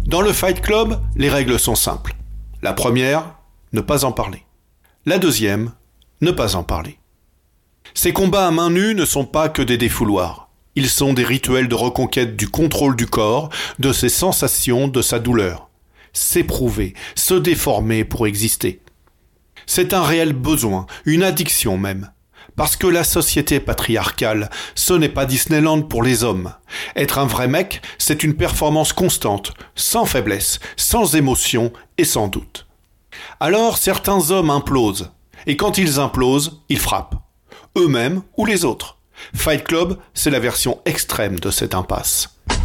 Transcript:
Dans le Fight Club, les règles sont simples. La première, ne pas en parler. La deuxième, ne pas en parler. Ces combats à main nue ne sont pas que des défouloirs. Ils sont des rituels de reconquête du contrôle du corps, de ses sensations, de sa douleur. S'éprouver, se déformer pour exister. C'est un réel besoin, une addiction même. Parce que la société patriarcale, ce n'est pas Disneyland pour les hommes. Être un vrai mec, c'est une performance constante, sans faiblesse, sans émotion et sans doute. Alors certains hommes implosent, et quand ils implosent, ils frappent. Eux-mêmes ou les autres. Fight Club, c'est la version extrême de cette impasse.